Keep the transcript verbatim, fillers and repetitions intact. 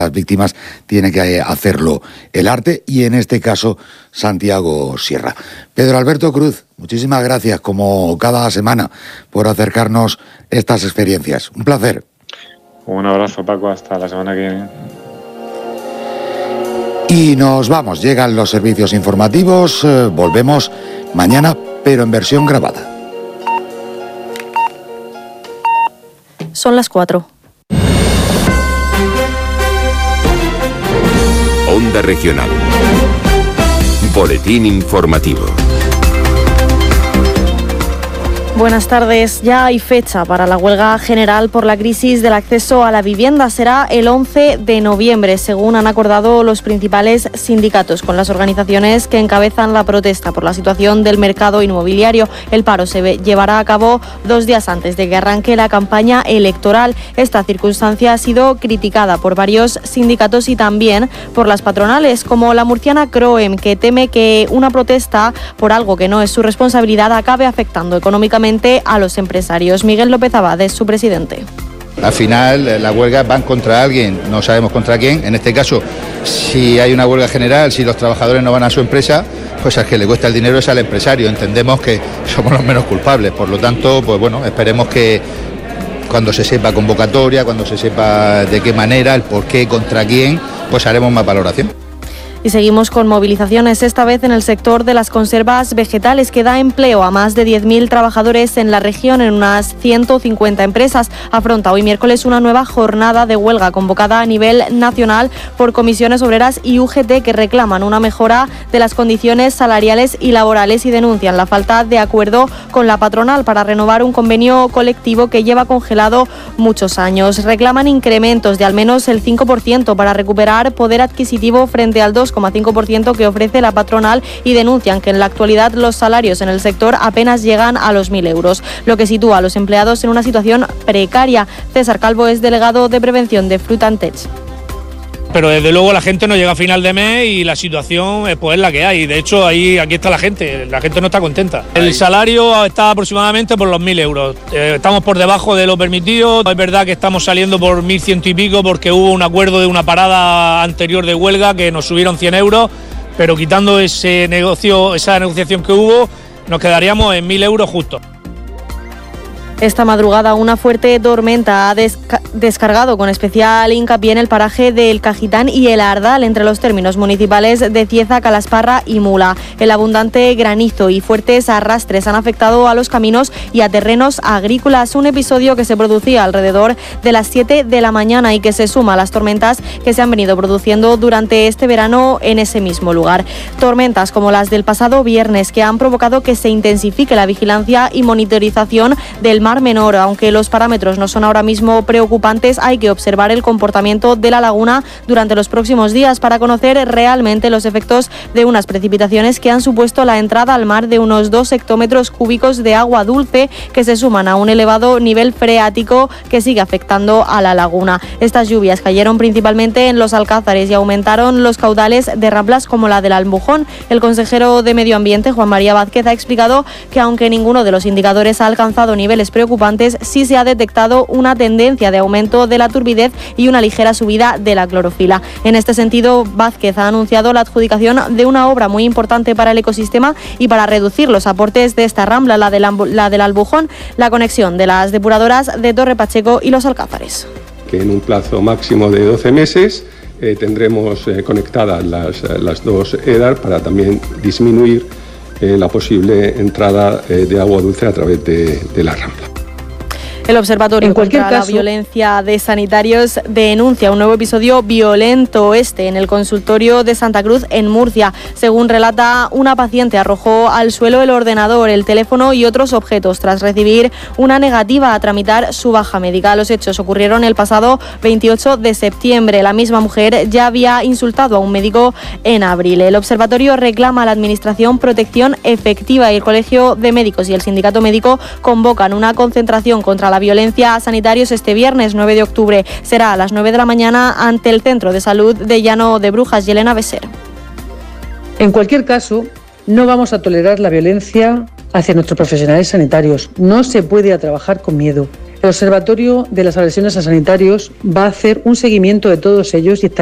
las víctimas tiene que hacerlo el arte y en este caso Santiago Sierra. Pedro Alberto Cruz, muchísimas gracias como cada semana por acercarnos estas experiencias. Un placer. Un abrazo, Paco, hasta la semana que viene. Y nos vamos, llegan los servicios informativos, eh, volvemos mañana, pero en versión grabada. Son las cuatro. Onda Regional. Boletín informativo. Buenas tardes. Ya hay fecha para la huelga general por la crisis del acceso a la vivienda. Será el once de noviembre, según han acordado los principales sindicatos con las organizaciones que encabezan la protesta por la situación del mercado inmobiliario. El paro se llevará a cabo dos días antes de que arranque la campaña electoral. Esta circunstancia ha sido criticada por varios sindicatos y también por las patronales, como la murciana Croem, que teme que una protesta por algo que no es su responsabilidad acabe afectando económicamente a los empresarios. Miguel López Abad es su presidente. Al final la huelga van contra alguien, no sabemos contra quién. En este caso, si hay una huelga general, si los trabajadores no van a su empresa, pues al que le cuesta el dinero es al empresario. Entendemos que somos los menos culpables, por lo tanto, pues bueno, esperemos que cuando se sepa convocatoria, cuando se sepa de qué manera, el por qué, contra quién, pues haremos más valoración. Y seguimos con movilizaciones, esta vez en el sector de las conservas vegetales, que da empleo a más de diez mil trabajadores en la región en unas ciento cincuenta empresas. Afronta hoy miércoles una nueva jornada de huelga convocada a nivel nacional por comisiones obreras y U G T, que reclaman una mejora de las condiciones salariales y laborales y denuncian la falta de acuerdo con la patronal para renovar un convenio colectivo que lleva congelado muchos años. Reclaman incrementos de al menos el cinco por ciento para recuperar poder adquisitivo frente al dos coma cinco por ciento que ofrece la patronal y denuncian que en la actualidad los salarios en el sector apenas llegan a los mil euros, lo que sitúa a los empleados en una situación precaria. César Calvo es delegado de prevención de Fruit and Tech. Pero desde luego la gente no llega a final de mes y la situación pues, es la que hay. De hecho, ahí aquí está la gente, la gente no está contenta. El salario está aproximadamente por los mil euros. Eh, estamos por debajo de lo permitido. Es verdad que estamos saliendo por mil ciento y pico porque hubo un acuerdo de una parada anterior de huelga que nos subieron cien euros, pero quitando ese negocio, esa negociación que hubo, nos quedaríamos en mil euros justo. Esta madrugada una fuerte tormenta ha desca- descargado con especial hincapié en el paraje del Cajitán y el Ardal, entre los términos municipales de Cieza, Calasparra y Mula. El abundante granizo y fuertes arrastres han afectado a los caminos y a terrenos agrícolas, un episodio que se producía alrededor de las siete de la mañana y que se suma a las tormentas que se han venido produciendo durante este verano en ese mismo lugar. Tormentas como las del pasado viernes que han provocado que se intensifique la vigilancia y monitorización del mar Menor. Aunque los parámetros no son ahora mismo preocupantes, hay que observar el comportamiento de la laguna durante los próximos días para conocer realmente los efectos de unas precipitaciones que han supuesto la entrada al mar de unos dos hectómetros cúbicos de agua dulce, que se suman a un elevado nivel freático que sigue afectando a la laguna. Estas lluvias cayeron principalmente en los Alcázares y aumentaron los caudales de ramblas como la del Albujón. El consejero de Medio Ambiente, Juan María Vázquez, ha explicado que aunque ninguno de los indicadores ha alcanzado niveles preocupantes, sí se ha detectado una tendencia de aumento de la turbidez y una ligera subida de la clorofila. En este sentido, Vázquez ha anunciado la adjudicación de una obra muy importante para el ecosistema y para reducir los aportes de esta rambla, la del, la del Albujón, la conexión de las depuradoras de Torre Pacheco y los Alcázares. Que en un plazo máximo de doce meses eh, tendremos eh, conectadas las, las dos E D A R para también disminuir eh, la posible entrada eh, de agua dulce a través de, de la rambla. El Observatorio en cualquier contra caso, la Violencia de Sanitarios denuncia un nuevo episodio violento este en el consultorio de Santa Cruz en Murcia. Según relata, una paciente arrojó al suelo el ordenador, el teléfono y otros objetos tras recibir una negativa a tramitar su baja médica. Los hechos ocurrieron el pasado veintiocho de septiembre. La misma mujer ya había insultado a un médico en abril. El Observatorio reclama a la Administración protección efectiva y el Colegio de Médicos y el Sindicato Médico convocan una concentración contra la violencia a sanitarios este viernes nueve de octubre. Será a las nueve de la mañana ante el Centro de Salud de Llano de Brujas. Yelena Beser. En cualquier caso, no vamos a tolerar la violencia hacia nuestros profesionales sanitarios. No se puede trabajar con miedo. El Observatorio de las Agresiones a Sanitarios va a hacer un seguimiento de todos ellos y